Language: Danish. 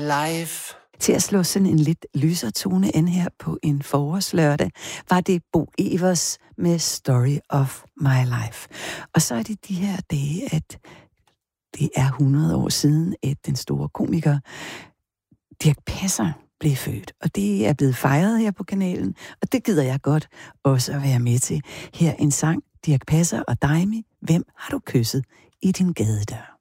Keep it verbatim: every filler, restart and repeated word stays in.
life. Til at slå sådan en lidt lysere tone ind her på en forårslørdag, var det Bo Evers med Story of My Life. Og så er det de her dage, at det er hundrede år siden, at den store komiker Dirch Passer blev født. Og det er blevet fejret her på kanalen, og det gider jeg godt også at være med til. Her en sang, Dirch Passer og Daimi. Hvem har du kysset i din gadedør?